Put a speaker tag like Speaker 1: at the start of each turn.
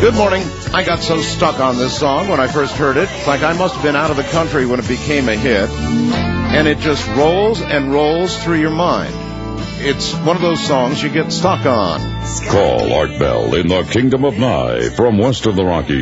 Speaker 1: Good morning. I got so stuck on this song when I first heard it. It's like I must have been out of the country when it became a hit. And it just rolls and rolls through your mind. It's one of those songs you get stuck on.
Speaker 2: Call Art Bell in the Kingdom of Nye from west of the Rockies.